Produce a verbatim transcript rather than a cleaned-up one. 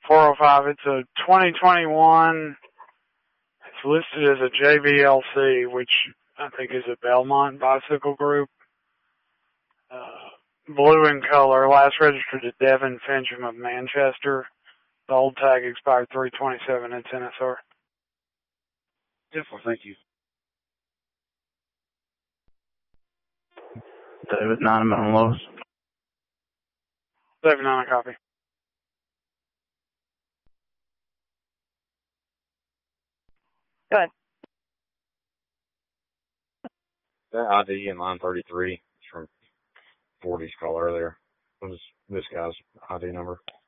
four oh five. It's a twenty twenty-one. It's listed as a J V L C, which I think is a Belmont bicycle group. Uh, blue in color. Last registered to Devin Fincham of Manchester. The old tag expired three twenty-seven. It's N S R. Definitely, thank you. David, nine Mountain Lows. David, nine, copy. Go ahead. That I D in line thirty-three is from forty's call earlier. What is this guy's I D number?